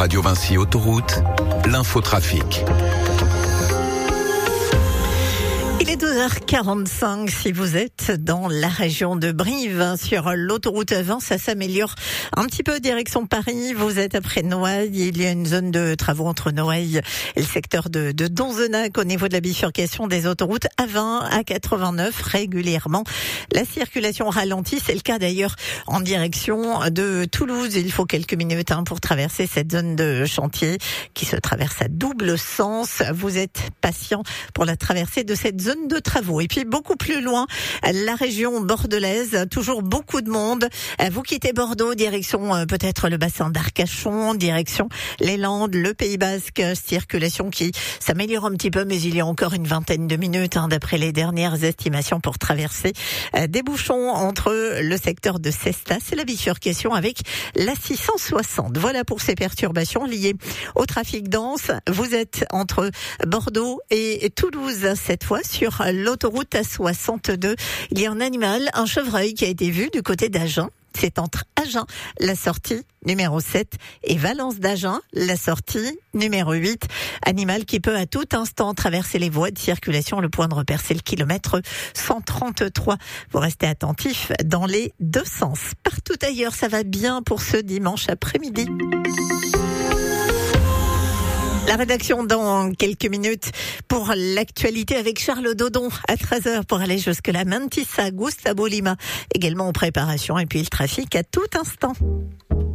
Radio Vinci Autoroute, l'infotrafic. Il est 12h45 si vous êtes dans la région de Brive sur l'autoroute 20, ça s'améliore un petit peu direction Paris. Vous êtes après Noailles, il y a une zone de travaux entre Noailles et le secteur de Donzenac au niveau de la bifurcation des autoroutes A20, A89 régulièrement. La circulation ralentit, c'est le cas d'ailleurs en direction de Toulouse. Il faut quelques minutes pour traverser cette zone de chantier qui se traverse à double sens. Vous êtes patient pour la traversée de cette zone de travaux. Et puis beaucoup plus loin, la région bordelaise, toujours beaucoup de monde. Vous quittez Bordeaux, direction peut-être le bassin d'Arcachon, direction les Landes, le Pays Basque, circulation qui s'améliore un petit peu, mais il y a encore une vingtaine de minutes d'après les dernières estimations pour traverser des bouchons entre le secteur de Cestas et la bifurcation avec la 660. Voilà pour ces perturbations liées au trafic dense. Vous êtes entre Bordeaux et Toulouse cette fois sur l'autoroute A62. Il y a un animal, un chevreuil qui a été vu du côté d'Agen. C'est entre Agen, la sortie numéro 7, et Valence d'Agen, la sortie numéro 8. Animal qui peut à tout instant traverser les voies de circulation. Le point de repère, c'est le kilomètre 133. Vous restez attentifs dans les deux sens. Partout ailleurs, ça va bien pour ce dimanche après-midi. La rédaction dans quelques minutes pour l'actualité avec Charles Dodon à 13h pour aller jusque-là. Mantissa, Gustavo Lima également en préparation et puis le trafic à tout instant.